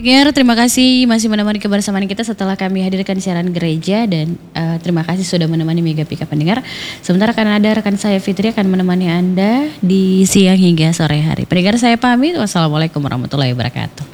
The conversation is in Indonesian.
pendengar, terima kasih masih menemani kebersamaan kita setelah kami hadirkan siaran gereja dan terima kasih sudah menemani Mega Pika pendengar. Sebentar akan ada rekan saya Fitri akan menemani Anda di siang hingga sore hari. Pendengar saya pamit, wassalamualaikum warahmatullahi wabarakatuh.